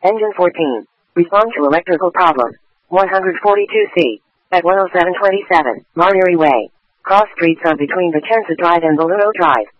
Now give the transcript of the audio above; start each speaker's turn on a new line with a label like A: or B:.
A: Engine 14. Respond to electrical problem. 142C. At 10727, Marnery Way. Cross streets are between the Vicenza Drive and Belluno Drive.